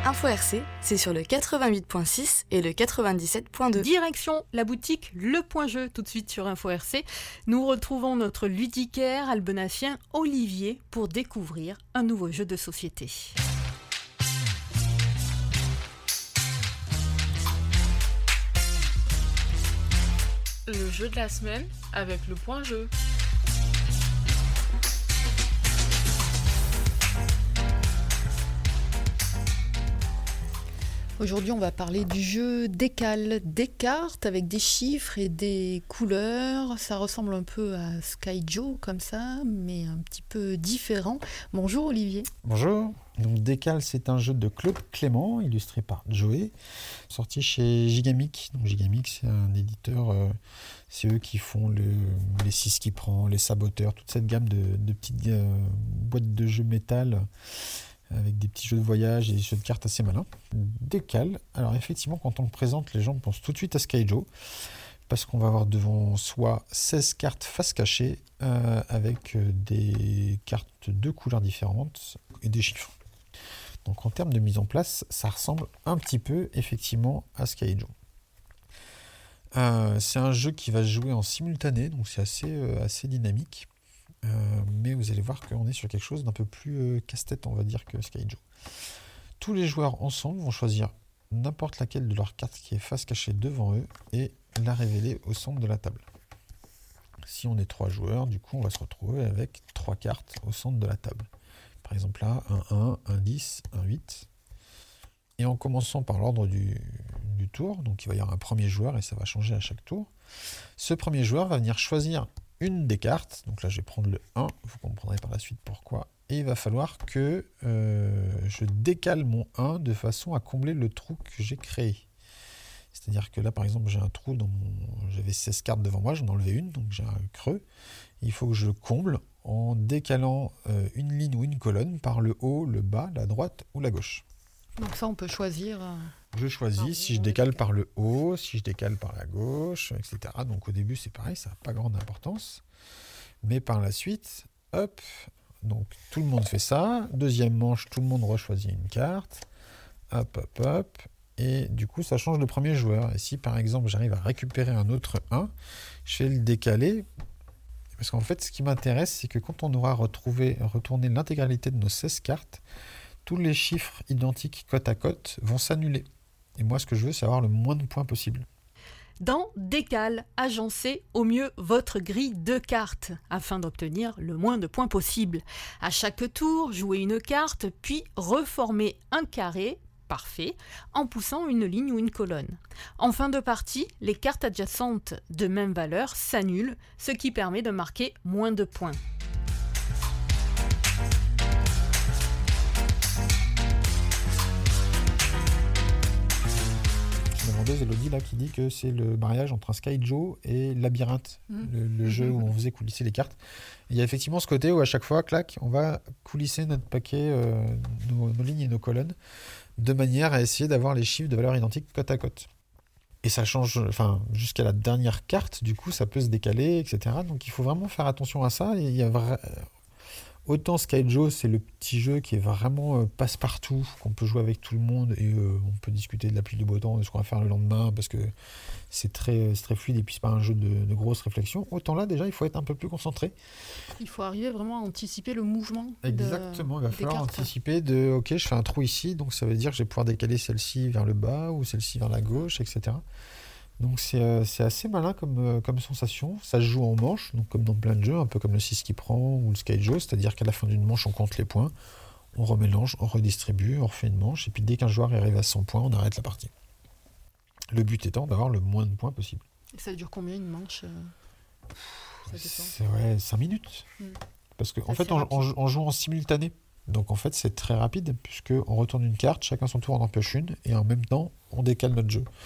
Info RC, c'est sur le 88.6 et le 97.2. Direction la boutique Le Point Jeu, tout de suite sur Info RC. Nous retrouvons notre ludicaire albenacien Olivier pour découvrir un nouveau jeu de société. Le jeu de la semaine avec Le Point Jeu. Aujourd'hui, on va parler du jeu Décale, des cartes avec des chiffres et des couleurs. Ça ressemble un peu à Skyjo comme ça, mais un petit peu différent. Bonjour Olivier. Bonjour. Donc Décale, c'est un jeu de Claude Clément, illustré par Joey, sorti chez Gigamic. Donc Gigamic, c'est un éditeur, c'est eux qui font les 6 qui prend, les saboteurs, toute cette gamme de petites boîtes de jeux métal avec des petits jeux de voyage et des jeux de cartes assez malins. Décale, alors effectivement, quand on le présente, les gens pensent tout de suite à Skyjo, parce qu'on va avoir devant soi 16 cartes face cachée, avec des cartes de couleurs différentes et des chiffres. Donc en termes de mise en place, ça ressemble un petit peu effectivement à Skyjo. C'est un jeu qui va se jouer en simultané, donc c'est assez dynamique. Mais vous allez voir qu'on est sur quelque chose d'un peu plus casse-tête, on va dire, que Skyjo. Tous les joueurs ensemble vont choisir n'importe laquelle de leurs cartes qui est face cachée devant eux et la révéler au centre de la table. Si on est 3 joueurs, du coup on va se retrouver avec 3 cartes au centre de la table. Par exemple là, un 1, un 10, un 8. Et en commençant par l'ordre du tour, donc il va y avoir un premier joueur et ça va changer à chaque tour. Ce premier joueur va venir choisir une des cartes, donc là je vais prendre le 1, vous comprendrez par la suite pourquoi, et il va falloir que je décale mon 1 de façon à combler le trou que j'ai créé. C'est-à-dire que là par exemple j'ai un trou j'avais 16 cartes devant moi, j'en ai enlevé une, donc j'ai un creux, il faut que je le comble en décalant une ligne ou une colonne par le haut, le bas, la droite ou la gauche. Donc ça on peut choisir... Je choisis si je décale par le haut, si je décale par la gauche, etc. Donc au début c'est pareil, ça n'a pas grande importance. Mais par la suite, hop, donc tout le monde fait ça. Deuxième manche, tout le monde rechoisit une carte. Hop, hop, hop. Et du coup ça change le premier joueur. Et si par exemple j'arrive à récupérer un autre 1, je vais le décaler. Parce qu'en fait ce qui m'intéresse, c'est que quand on aura retourné l'intégralité de nos 16 cartes, tous les chiffres identiques côte à côte vont s'annuler. Et moi, ce que je veux, c'est avoir le moins de points possible. Dans Décale, agencez au mieux votre grille de cartes afin d'obtenir le moins de points possible. À chaque tour, jouez une carte, puis reformez un carré parfait en poussant une ligne ou une colonne. En fin de partie, les cartes adjacentes de même valeur s'annulent, ce qui permet de marquer moins de points. Elodie là qui dit que c'est le mariage entre un Skyjo et Labyrinthe, le jeu où on faisait coulisser les cartes. Et il y a effectivement ce côté où à chaque fois, clac, on va coulisser notre paquet, nos lignes et nos colonnes, de manière à essayer d'avoir les chiffres de valeur identique côte à côte. Et ça change, jusqu'à la dernière carte, du coup ça peut se décaler, etc. Donc il faut vraiment faire attention à ça. Et il y a autant Skyjo, c'est le petit jeu qui est vraiment passe-partout, qu'on peut jouer avec tout le monde et on peut discuter de la pluie du beau temps, de ce qu'on va faire le lendemain, parce que c'est très fluide et puis c'est pas un jeu de grosse réflexion. Autant là, déjà, il faut être un peu plus concentré. Il faut arriver vraiment à anticiper le mouvement. Exactement, il va falloir anticiper ok, je fais un trou ici, donc ça veut dire que je vais pouvoir décaler celle-ci vers le bas ou celle-ci vers la gauche, etc. Donc c'est assez malin comme sensation. Ça se joue en manche, donc comme dans plein de jeux, un peu comme le 6 qui prend ou le Skyjo, c'est-à-dire qu'à la fin d'une manche, on compte les points, on remélange, on redistribue, on refait une manche, et puis dès qu'un joueur arrive à 100 points, on arrête la partie. Le but étant d'avoir le moins de points possible. Et ça dure combien une manche C'est 5 minutes. Parce qu'en fait, on joue en simultané. Donc en fait, c'est très rapide, puisqu'on retourne une carte, chacun son tour en empêche une, et en même temps, on décale notre jeu.